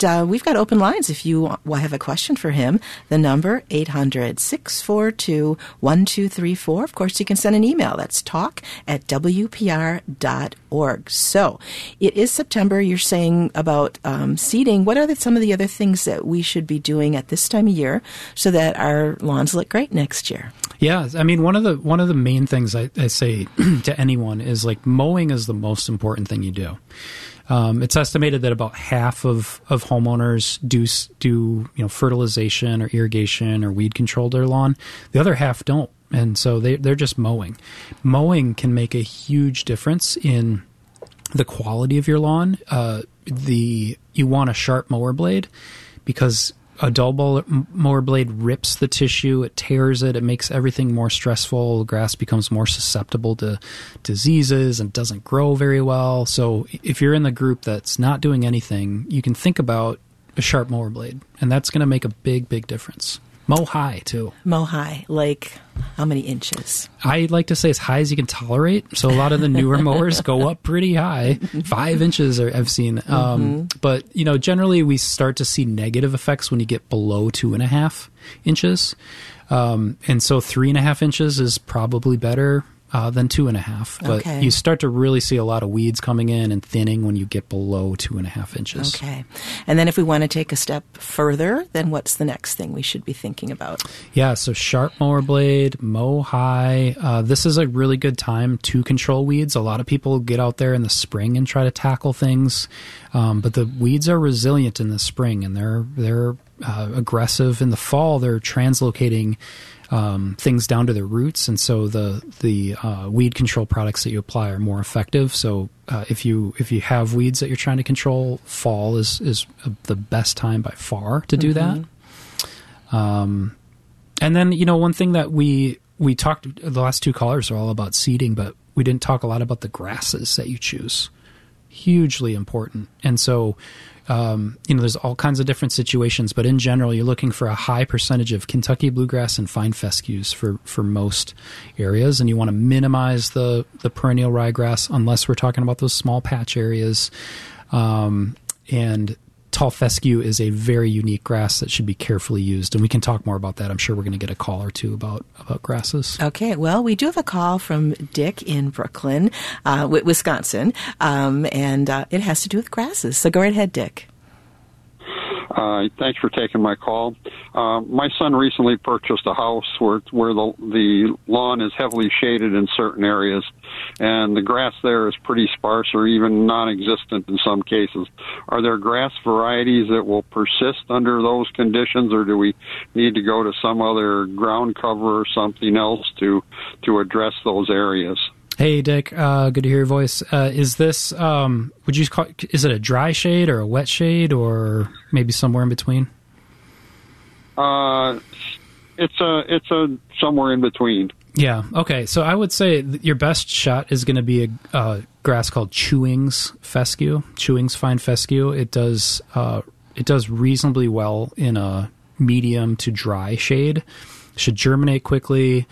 we've got open lines if you have a question for him. The number, 800-642-1234. Of course, you can send an email. That's talk@wpr.org. So it is September. You're saying about seeding. What are some of the other things that we should be doing at this time of year so that our lawns look great next year? Yeah, I mean, one of the main things I say to anyone is like mowing is the most important thing you do. It's estimated that about half of homeowners do fertilization or irrigation or weed control their lawn. The other half don't, and so they're just mowing. Mowing can make a huge difference in the quality of your lawn. You want a sharp mower blade because a dull mower blade rips the tissue, it tears it, it makes everything more stressful. The grass becomes more susceptible to diseases and doesn't grow very well. So if you're in the group that's not doing anything, you can think about a sharp mower blade, and that's going to make a big, big difference. Mow high, too. Mow high, like how many inches? I like to say as high as you can tolerate. So a lot of the newer mowers go up pretty high. 5 inches I've seen. But, generally we start to see negative effects when you get below 2.5 inches. And so 3.5 inches is probably better than 2.5. But you start to really see a lot of weeds coming in and thinning when you get below 2.5 inches. Okay. And then if we want to take a step further, then what's the next thing we should be thinking about? Yeah, so sharp mower blade, mow high. This is a really good time to control weeds. A lot of people get out there in the spring and try to tackle things. But the weeds are resilient in the spring, and they're aggressive in the fall. They're translocating things down to their roots, and so the weed control products that you apply are more effective. So if you have weeds that you're trying to control, fall is the best time by far to do that. And then one thing that we talked, the last two callers are all about seeding, but we didn't talk a lot about the grasses that you choose. Hugely important. And so there's all kinds of different situations, but in general, you're looking for a high percentage of Kentucky bluegrass and fine fescues for most areas, and you want to minimize the perennial ryegrass unless we're talking about those small patch areas. And tall fescue is a very unique grass that should be carefully used, and we can talk more about that. I'm sure we're going to get a call or two about grasses. Okay, well, we do have a call from Dick in Brooklyn, Wisconsin, and it has to do with grasses. So go right ahead, Dick. Thanks for taking my call. My son recently purchased a house where the lawn is heavily shaded in certain areas, and the grass there is pretty sparse or even non-existent in some cases. Are there grass varieties that will persist under those conditions, or do we need to go to some other ground cover or something else to address those areas? Hey, Dick. Good to hear your voice. Is this, would you call, is it a dry shade or a wet shade or maybe somewhere in between? It's a somewhere in between. Yeah. Okay. So I would say your best shot is going to be a grass called Chewings fescue, Chewings fine fescue. It does reasonably well in a medium to dry shade. Should germinate quickly.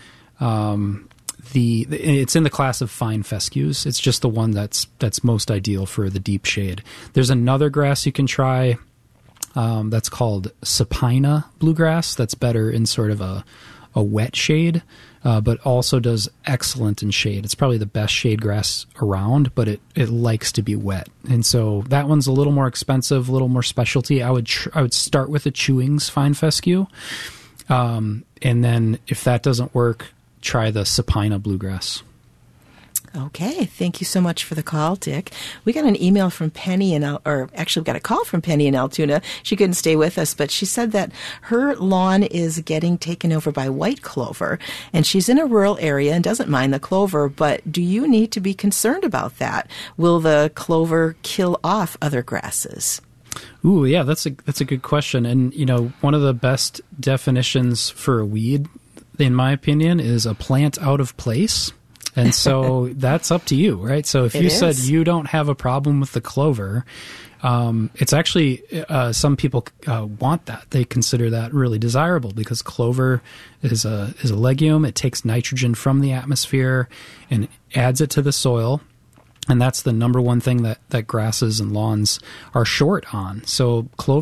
It's in the class of fine fescues. It's just the one that's most ideal for the deep shade. There's another grass you can try that's called Supina bluegrass. That's better in sort of a wet shade, but also does excellent in shade. It's probably the best shade grass around, but it likes to be wet. And so that one's a little more expensive, a little more specialty. I would start with a Chewings fine fescue, and then if that doesn't work, try the Supina bluegrass. Okay, thank you so much for the call, Dick. We got an email from Penny we got a call from Penny in Altoona. She couldn't stay with us, but she said that her lawn is getting taken over by white clover, and she's in a rural area and doesn't mind the clover, but do you need to be concerned about that? Will the clover kill off other grasses? Ooh, yeah, that's a good question. And, one of the best definitions for a weed, in my opinion, is a plant out of place. And so that's up to you, right? So if you said you don't have a problem with the clover, it's actually, some people want that. They consider that really desirable because clover is a legume. It takes nitrogen from the atmosphere and adds it to the soil. And that's the number one thing that grasses and lawns are short on. So clover